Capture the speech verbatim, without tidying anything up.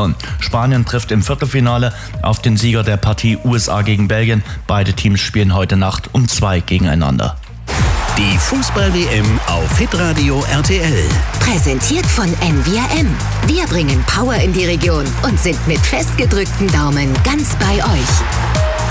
London. Spanien trifft im Viertelfinale auf den Sieger der Partie U S A gegen Belgien. Beide Teams spielen heute Nacht um zwei gegeneinander. Die Fußball-W M auf Hitradio R T L. Präsentiert von N V R M. Wir bringen Power in die Region und sind mit festgedrückten Daumen ganz bei euch.